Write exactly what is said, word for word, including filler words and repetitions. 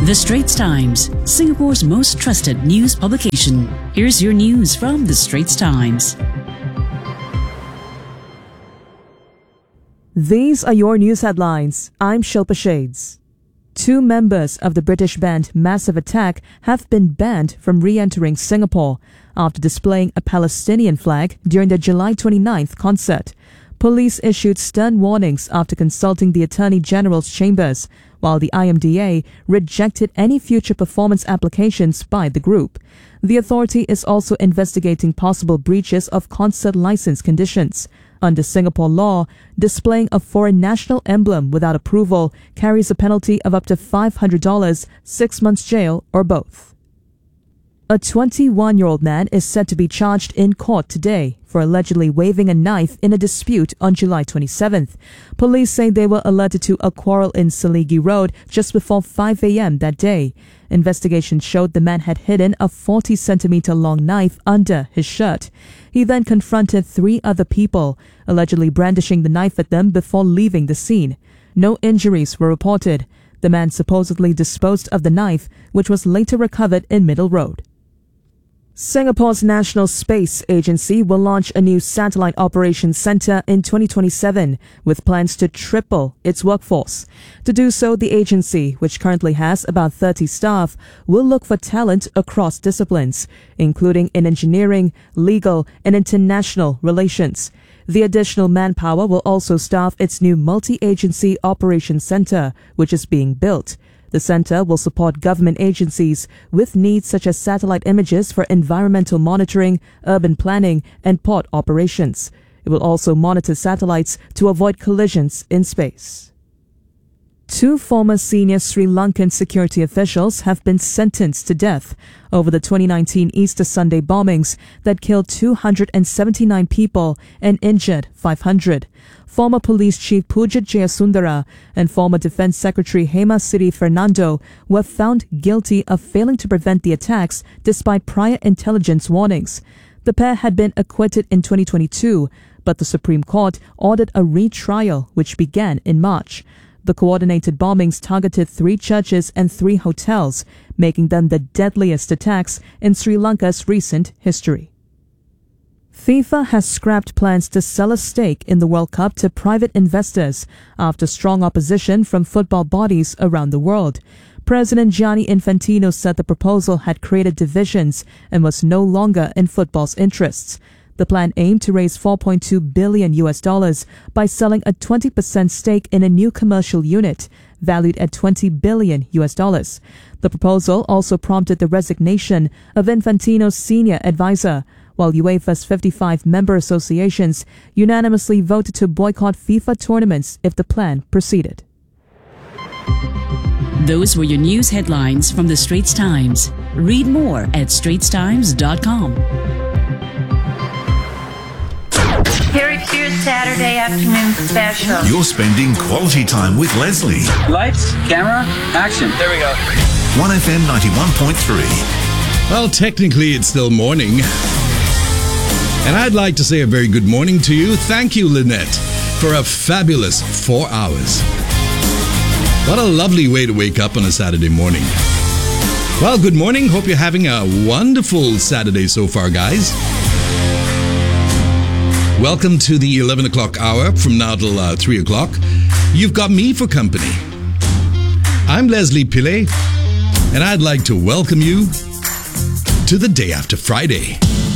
The Straits Times, Singapore's most trusted news publication. Here's your news from The Straits Times. These are your news headlines. I'm Shilpa Shades. Two members of the British band Massive Attack have been banned from re-entering Singapore after displaying a Palestinian flag during their July twenty-ninth concert. Police issued stern warnings after consulting the Attorney General's chambers, while the I M D A rejected any future performance applications by the group. The authority is also investigating possible breaches of concert license conditions. Under Singapore law, displaying a foreign national emblem without approval carries a penalty of up to five hundred dollars, six months jail, or both. A twenty-one-year-old man is said to be charged in court today for allegedly waving a knife in a dispute on July twenty-seventh. Police say they were alerted to a quarrel in Seligi Road just before five a.m. that day. Investigation showed the man had hidden a forty centimeter long knife under his shirt. He then confronted three other people, allegedly brandishing the knife at them before leaving the scene. No injuries were reported. The man supposedly disposed of the knife, which was later recovered in Middle Road. Singapore's National Space Agency will launch a new satellite operations center in twenty twenty-seven, with plans to triple its workforce. To do so, the agency, which currently has about thirty staff, will look for talent across disciplines, including in engineering, legal, and international relations. The additional manpower will also staff its new multi-agency operations center, which is being built. The center will support government agencies with needs such as satellite images for environmental monitoring, urban planning, and port operations. It will also monitor satellites to avoid collisions in space. Two former senior Sri Lankan security officials have been sentenced to death over the twenty nineteen Easter Sunday bombings that killed two hundred seventy-nine people and injured five hundred. Former Police Chief Pujit Jayasundara and former Defense Secretary Hemasiri Fernando were found guilty of failing to prevent the attacks despite prior intelligence warnings. The pair had been acquitted in twenty twenty-two, but the Supreme Court ordered a retrial which began in March. The coordinated bombings targeted three churches and three hotels, making them the deadliest attacks in Sri Lanka's recent history. FIFA has scrapped plans to sell a stake in the World Cup to private investors after strong opposition from football bodies around the world. President Gianni Infantino said the proposal had created divisions and was no longer in football's interests. The plan aimed to raise four point two billion U S dollars by selling a twenty percent stake in a new commercial unit valued at twenty billion U S dollars. The proposal also prompted the resignation of Infantino's senior advisor, while UEFA's fifty-five member associations unanimously voted to boycott FIFA tournaments if the plan proceeded. Those were your news headlines from The Straits Times. Read more at straits times dot com. Here is your Saturday afternoon special. You're spending quality time with Leslie. Lights, camera, action. There we go. one F M ninety-one point three. Well, technically it's still morning. And I'd like to say a very good morning to you. Thank you, Lynette, for a fabulous four hours. What a lovely way to wake up on a Saturday morning. Well, good morning. Hope you're having a wonderful Saturday so far, guys. Welcome to the eleven o'clock hour from now till uh, three o'clock. You've got me for company. I'm Leslie Pillay, and I'd like to welcome you to the day after Friday.